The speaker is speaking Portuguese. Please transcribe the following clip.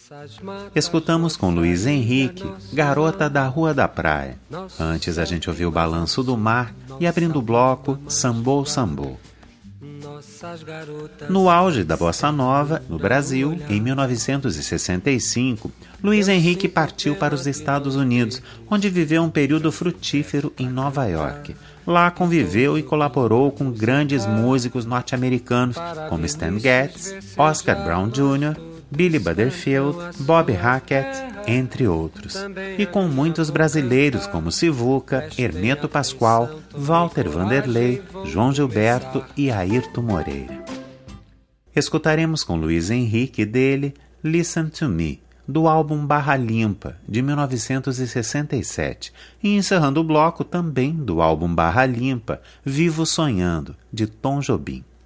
Escutamos com Luiz Henrique, Garota da Rua da Praia. Antes a gente ouviu Balanço do Mar e, abrindo o bloco, Sambô Sambô. No auge da Bossa Nova, no Brasil, em 1965, Luiz Henrique partiu para os Estados Unidos, onde viveu um período frutífero em Nova York. Lá conviveu e colaborou com grandes músicos norte-americanos como Stan Getz, Oscar Brown Jr., Billy Butterfield, Bob Hackett, entre outros. E com muitos brasileiros como Sivuca, Hermeto Pascoal, Walter Vanderlei, João Gilberto e Airto Moreira. Escutaremos com Luiz Henrique dele Listen to Me, do álbum Barra Limpa, de 1967, e encerrando o bloco também do álbum Barra Limpa, Vivo Sonhando, de Tom Jobim.